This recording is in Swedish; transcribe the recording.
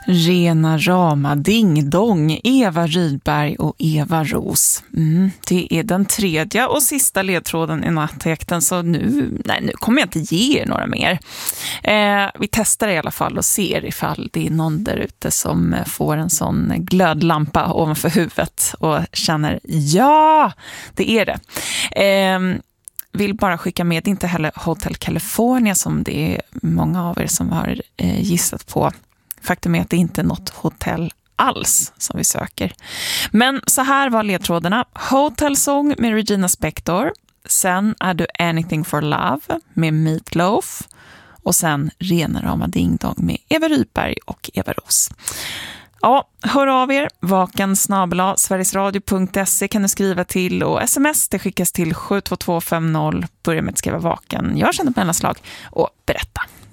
Rena rama ding-dong, Eva Rydberg och Eva Ros. Det är den tredje och sista ledtråden i nattjakten, så nu kommer jag inte ge er några mer. Vi testar i alla fall och ser ifall det är någon där ute som får en sån glödlampa ovanför huvudet och känner, ja, det är det. Vill bara skicka med, det är inte heller Hotel California som det är många av er som har gissat på. Faktum är att det inte är något hotell alls som vi söker. Men så här var ledtrådarna. Hotel Song med Regina Spektor. Sen är du Anything for Love med Meat Loaf. Och sen Rena rama ding dong med Eva Rydberg och Eva Ros. Ja, hör av er. vaken@sverigesradio.se kan du skriva till, och sms det skickas till 72250. Börja med att skriva vaken. Jag känner på mellanslag och berätta.